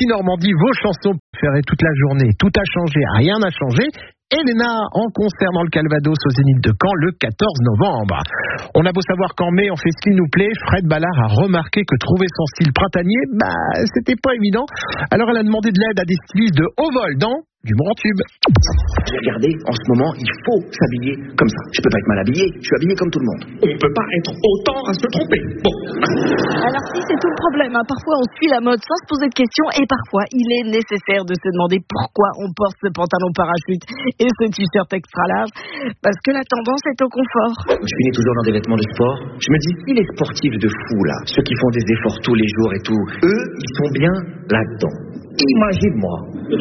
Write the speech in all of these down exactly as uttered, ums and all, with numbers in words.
Voici Normandie, vos chansons préférées toute la journée. Tout a changé, rien n'a changé. Elena en concert dans le Calvados au Zénith de Caen le quatorze novembre. On a beau savoir qu'en mai on fait ce qu'il nous plaît, Fred Ballard a remarqué que trouver son style printanier, bah c'était pas évident. Alors elle a demandé de l'aide à des stylistes de haut vol dans du Morantube. J'ai regardé, en ce moment, il faut s'habiller comme ça. Je peux pas être mal habillé, je suis habillé comme tout le monde. On peut pas être autant à se tromper. Bon. Alors si, c'est tout le problème. Hein. Parfois, on suit la mode sans se poser de questions et parfois, il est nécessaire de se demander pourquoi on porte ce pantalon parachute et ce t-shirt extra large. Parce que la tendance est au confort. Je finis toujours dans des vêtements de sport. Je me dis, si les sportifs de fou, là, ceux qui font des efforts tous les jours et tout, eux, ils sont bien là-dedans. Imagine-moi.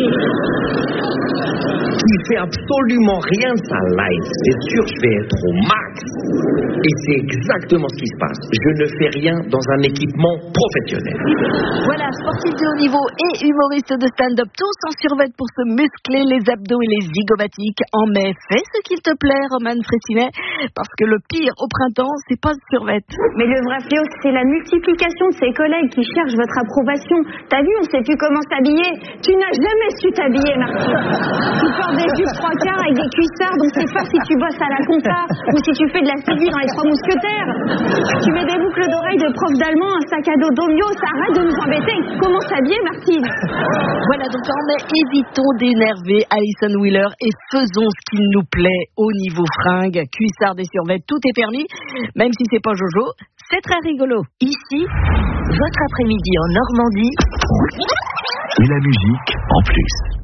Il fait absolument rien de sa life. C'est sûr, je vais être au max. Et c'est exactement ce qui se passe. Je ne fais rien dans un équipement professionnel. Voilà, sportif de haut niveau et humoriste de stand-up, tous en survêt pour se muscler les abdos et les zygomatiques. En mai, fais ce qu'il te plaît, Roman Frécinet, parce que le pire au printemps, c'est pas le survêt. Mais le vrai fléau, c'est la multiplication de ses collègues qui cherchent votre approbation. T'as vu, on sait plus comment s'habiller. Tu n'as jamais su t'habiller, Martine. Tu portes des jupes trois quarts avec des cuissards, donc c'est pas si tu bosses à la compta ou si tu fais de la figure dans les Trois Mousquetaires. Tu mets des boucles d'oreilles de prof d'allemand, un sac à dos d'Omio, ça arrête de nous embêter. Comment s'habiller, Martine? Voilà, donc en mai, évitons d'énerver Alison Wheeler et faisons ce qu'il nous plaît au niveau fringues, cuissards et survêtements, tout est permis, même si c'est pas Jojo, c'est très rigolo. Ici, votre après-midi en Normandie. Et la musique en plus.